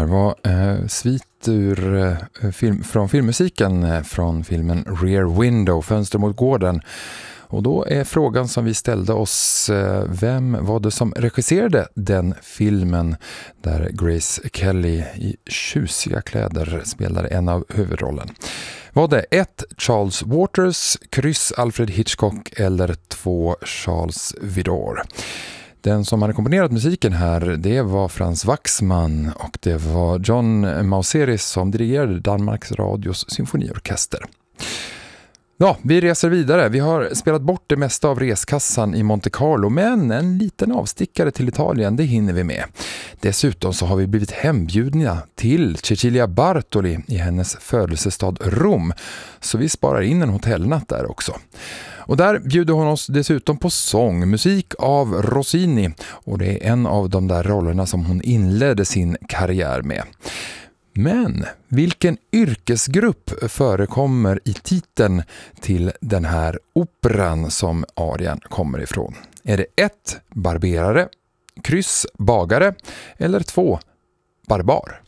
var svit från filmmusiken från filmen Rear Window, Fönster mot gården. Och då är frågan som vi ställde oss, vem var det som regisserade den filmen där Grace Kelly i tjusiga kläder spelade en av huvudrollen? Var det 1. Charles Waters, X Alfred Hitchcock eller 2. Charles Vidor? Den som hade komponerat musiken här, det var Frans Waxman och det var John Mauseris som dirigerade Danmarks Radios symfoniorkester. Ja, vi reser vidare. Vi har spelat bort det mesta av reskassan i Monte Carlo, men en liten avstickare till Italien, det hinner vi med. Dessutom så har vi blivit hembjudna till Cecilia Bartoli i hennes födelsestad Rom, så vi sparar in en hotellnatt där också. Och där bjuder hon oss dessutom på sång, musik av Rossini, och det är en av de där rollerna som hon inledde sin karriär med. Men vilken yrkesgrupp förekommer i titeln till den här operan som arian kommer ifrån? Är det 1. barberare, X bagare eller 2. barbar?